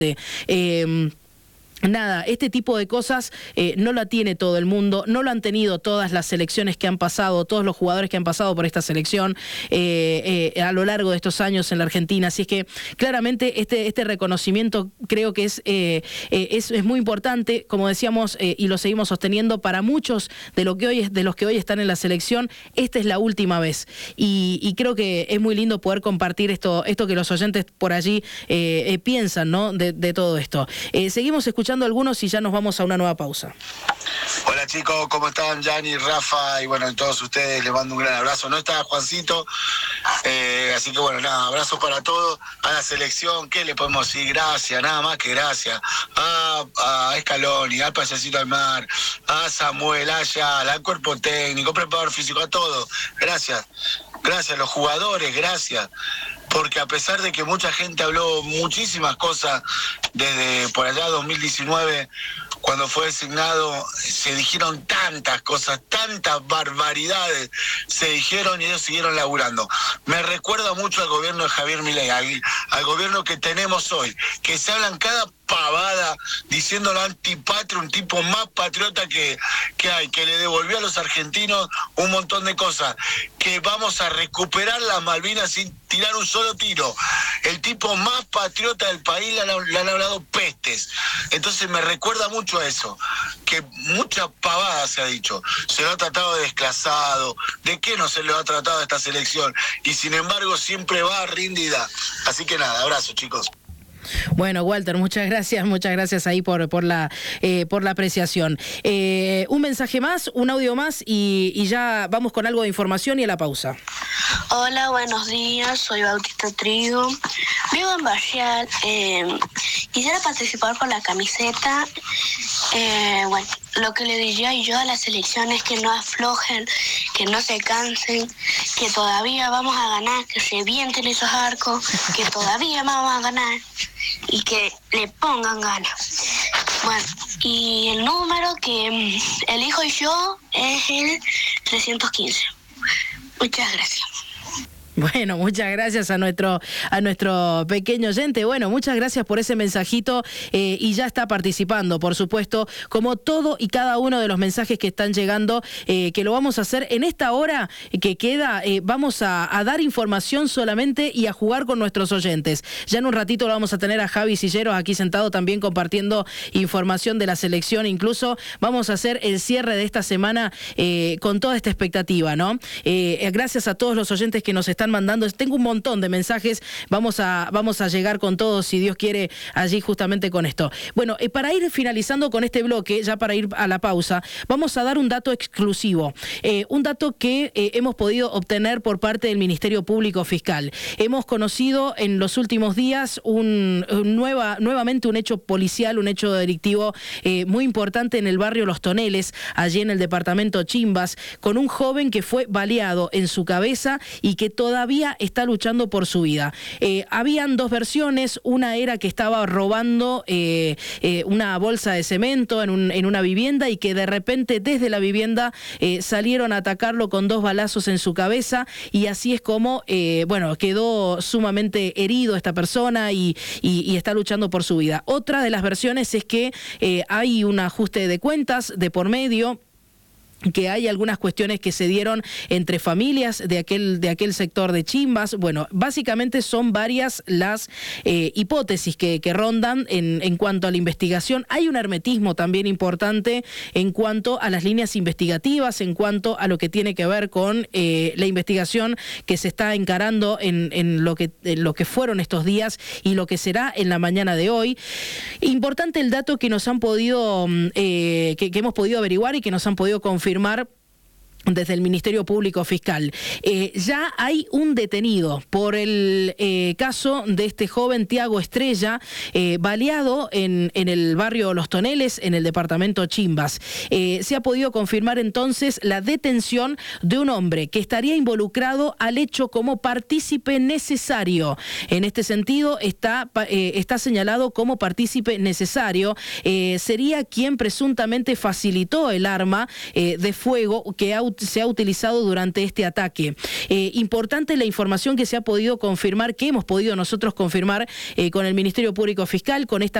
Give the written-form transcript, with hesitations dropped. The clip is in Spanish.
Nada, este tipo de cosas no la tiene todo el mundo, no lo han tenido todas las selecciones que han pasado, todos los jugadores que han pasado por esta selección a lo largo de estos años en la Argentina. Así es que claramente este reconocimiento creo que es muy importante, como decíamos, y lo seguimos sosteniendo, para muchos de los que hoy están en la selección. Esta es la última vez y creo que es muy lindo poder compartir esto que los oyentes por allí piensan, ¿no? de todo esto. Seguimos escuchando algunos y ya nos vamos a una nueva pausa. Hola chicos, ¿cómo están? Yanni, Rafa y bueno, todos ustedes les mando un gran abrazo. No está Juancito, así que bueno, nada, abrazos para todos. A la selección, ¿qué le podemos decir? Gracias, nada más que gracias. A Scaloni, al Payasito al Mar, a Samuel, a Ayala, al cuerpo técnico, preparador físico, a todos. Gracias. Gracias a los jugadores, gracias. Porque a pesar de que mucha gente habló muchísimas cosas desde por allá 2019, cuando fue designado, se dijeron tantas cosas, tantas barbaridades, se dijeron y ellos siguieron laburando. Me recuerda mucho al gobierno de Javier Milei, al gobierno que tenemos hoy, que se hablan cada pavada diciendo la antipatria, un tipo más patriota que hay, que le devolvió a los argentinos un montón de cosas, que vamos a recuperar las Malvinas sin tirar un solo tiro. El tipo más patriota del país le han hablado pestes. Entonces me recuerda mucho a eso, que mucha pavada se ha dicho. Se lo ha tratado de desclasado, ¿de qué no se lo ha tratado a esta selección? Y sin embargo siempre va rindida. Así que nada, abrazo chicos. Bueno, Walter, muchas gracias ahí por la apreciación. Un mensaje más, un audio más y ya vamos con algo de información y a la pausa. Hola, buenos días, soy Bautista Trigo, vivo en Barrial, quisiera participar por la camiseta. Bueno, lo que le diría yo a las selecciones es que no aflojen, que no se cansen, que todavía vamos a ganar, que revienten esos arcos, que todavía vamos a ganar y que le pongan ganas. Bueno, y el número que elijo yo es el 315. Muchas gracias. Bueno, muchas gracias a nuestro pequeño oyente. Bueno, muchas gracias por ese mensajito y ya está participando, por supuesto, como todo y cada uno de los mensajes que están llegando, que lo vamos a hacer en esta hora que queda. Vamos a dar información solamente y a jugar con nuestros oyentes. Ya en un ratito lo vamos a tener a Javi Silleros aquí sentado también compartiendo información de la selección. Incluso vamos a hacer el cierre de esta semana con toda esta expectativa, ¿no? Gracias a todos los oyentes que nos están mandando. Tengo un montón de mensajes. Vamos a llegar con todos, si Dios quiere, allí justamente con esto. Bueno, para ir finalizando con este bloque, ya para ir a la pausa, vamos a dar un dato exclusivo. Un dato que hemos podido obtener por parte del Ministerio Público Fiscal. Hemos conocido en los últimos días nuevamente un hecho policial, un hecho delictivo muy importante en el barrio Los Toneles, allí en el departamento Chimbas, con un joven que fue baleado en su cabeza y que todavía está luchando por su vida. Habían dos versiones. Una era que estaba robando una bolsa de cemento en una vivienda y que de repente desde la vivienda salieron a atacarlo con 2 balazos en su cabeza y así es como quedó sumamente herido esta persona y está luchando por su vida. Otra de las versiones es que hay un ajuste de cuentas de por medio, que hay algunas cuestiones que se dieron entre familias de aquel sector de Chimbas. Bueno, básicamente son varias las hipótesis que rondan en cuanto a la investigación. Hay un hermetismo también importante en cuanto a las líneas investigativas, en cuanto a lo que tiene que ver con la investigación que se está encarando en lo que fueron estos días y lo que será en la mañana de hoy. Importante el dato que nos han podido, que hemos podido averiguar y que nos han podido confirmar desde el Ministerio Público Fiscal. Ya hay un detenido por el caso de este joven Tiago Estrella, baleado en el barrio Los Toneles, en el departamento Chimbas. Se ha podido confirmar entonces la detención de un hombre que estaría involucrado al hecho como partícipe necesario. En este sentido, está señalado como partícipe necesario. Sería quien presuntamente facilitó el arma de fuego que ha se ha utilizado durante este ataque. Importante la información que se ha podido confirmar, que hemos podido nosotros confirmar con el Ministerio Público Fiscal, con esta